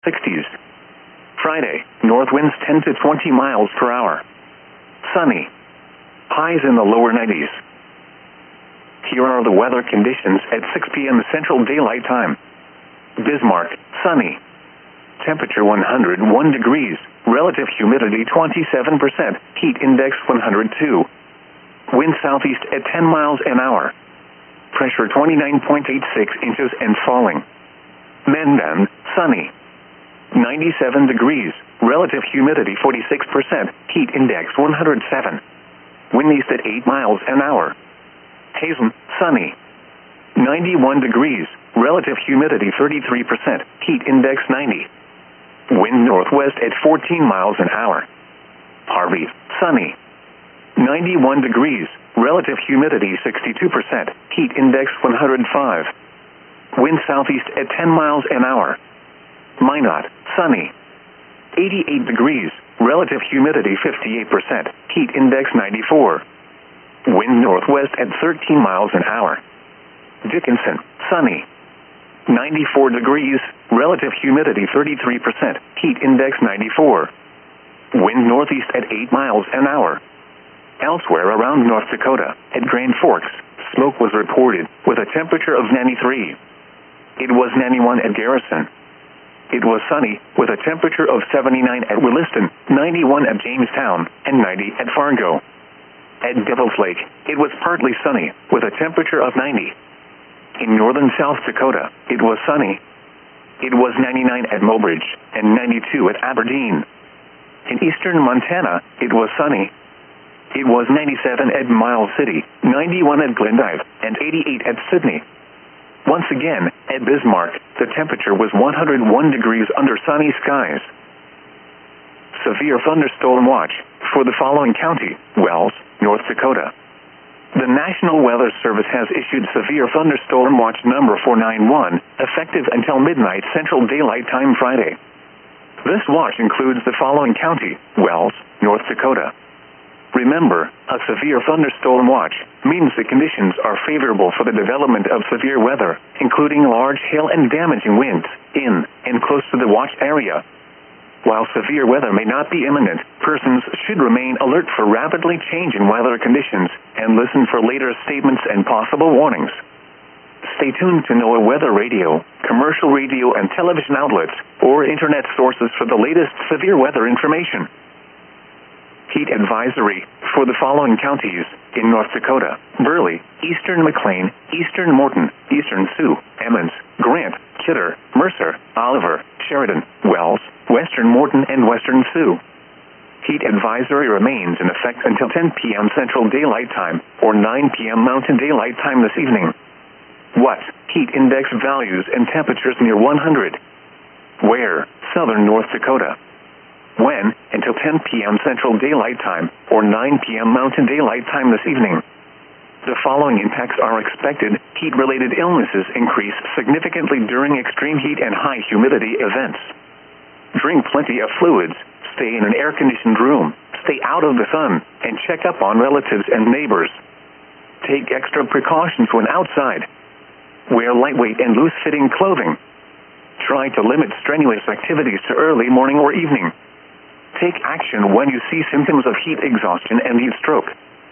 60s. Friday, north winds 10 to 20 miles per hour. Sunny. Highs in the lower 90s. Here are the weather conditions at 6 p.m. Central Daylight Time. Bismarck, sunny. Temperature 101 degrees, relative humidity 27%, heat index 102. Wind southeast at 10 miles an hour. Pressure 29.86 inches and falling. Mendon, sunny. 97 degrees, relative humidity 46%, heat index 107. Wind east at 8 miles an hour. Hazen, sunny. 91 degrees, relative humidity 33%, heat index 90. Wind northwest at 14 miles an hour. Harvey, sunny. 91 degrees, relative humidity 62%, heat index 105. Wind southeast at 10 miles an hour. Minot, sunny. 88 degrees, relative humidity 58%, heat index 94. Wind northwest at 13 miles an hour. Dickinson, sunny. 94 degrees, relative humidity 33%, heat index 94. Wind northeast at 8 miles an hour. Elsewhere around North Dakota, at Grand Forks, smoke was reported, with a temperature of 93. It was 91 at Garrison. It was sunny, with a temperature of 79 at Williston, 91 at Jamestown, and 90 at Fargo. At Devil's Lake, it was partly sunny, with a temperature of 90. In northern South Dakota, it was sunny. It was 99 at Mobridge, and 92 at Aberdeen. In eastern Montana, it was sunny. It was 97 at Miles City, 91 at Glendive, and 88 at Sydney. Once again, at Bismarck, the temperature was 101 degrees under sunny skies. Severe thunderstorm watch for the following county: Wells, North Dakota. The National Weather Service has issued severe thunderstorm watch number 491, effective until midnight Central Daylight Time Friday. This watch includes the following county: Wells, North Dakota. Remember, a severe thunderstorm watch means the conditions are favorable for the development of severe weather, including large hail and damaging winds, in and close to the watch area. While severe weather may not be imminent, persons should remain alert for rapidly changing weather conditions and listen for later statements and possible warnings. Stay tuned to NOAA Weather Radio, commercial radio and television outlets, or internet sources for the latest severe weather information. Heat advisory for the following counties in North Dakota: Burley, eastern McLean, eastern Morton, eastern Sioux, Emmons, Grant, Kidder, Mercer, Oliver, Sheridan, Wells, western Morton, and western Sioux. Heat advisory remains in effect until 10 p.m. Central Daylight Time or 9 p.m. Mountain Daylight Time this evening. What? Heat index values and temperatures near 100. Where? Southern North Dakota. When? Until 10 p.m. Central Daylight Time or 9 p.m. Mountain Daylight Time this evening. The following impacts are expected. Heat-related illnesses increase significantly during extreme heat and high humidity events. Drink plenty of fluids. Stay in an air-conditioned room. Stay out of the sun, and check up on relatives and neighbors. Take extra precautions when outside. Wear lightweight and loose-fitting clothing. Try to limit strenuous activities to early morning or evening. Take action when you see symptoms of heat exhaustion and heat stroke.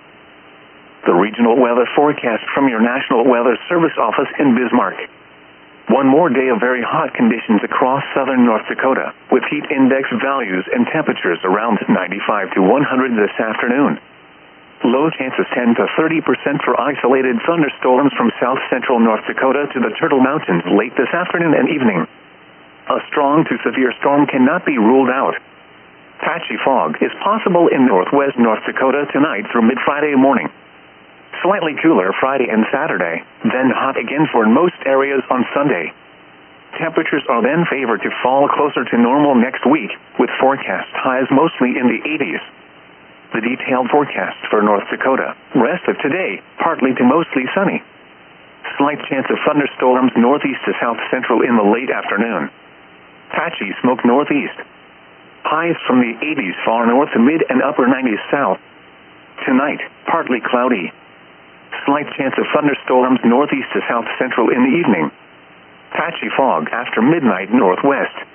The regional weather forecast from your National Weather Service office in Bismarck. One more day of very hot conditions across southern North Dakota, with heat index values and temperatures around 95 to 100 this afternoon. Low chances 10 to 30% for isolated thunderstorms from south central North Dakota to the Turtle Mountains late this afternoon and evening. A strong to severe storm cannot be ruled out. Patchy fog is possible in northwest North Dakota tonight through mid-Friday morning. Slightly cooler Friday and Saturday, then hot again for most areas on Sunday. Temperatures are then favored to fall closer to normal next week, with forecast highs mostly in the 80s. The detailed forecast for North Dakota: rest of today, partly to mostly sunny. Slight chance of thunderstorms northeast to south central in the late afternoon. Patchy smoke northeast. Highs from the 80s far north to mid and upper 90s south. Tonight, partly cloudy. Slight chance of thunderstorms northeast to south central in the evening. Patchy fog after midnight northwest.